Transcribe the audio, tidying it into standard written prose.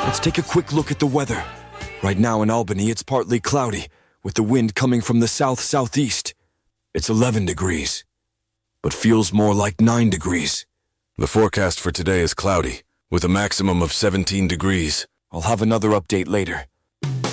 Let's take a quick look at the weather. Right now in Albany, it's partly cloudy, with the wind coming from the south-southeast. It's 11 degrees, but feels more like 9 degrees. The forecast for today is cloudy, with a maximum of 17 degrees. I'll have another update later.